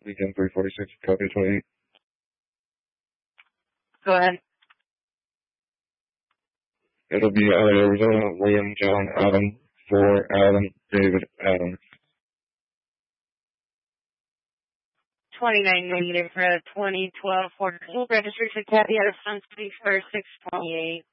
Weekend 346, copy 28. Go ahead. It'll be Arizona, William, John, Adam, 4, Adam, David, Adam. 29 negative for 2012 Ford. Registered to Kathy out of Sun City for 628.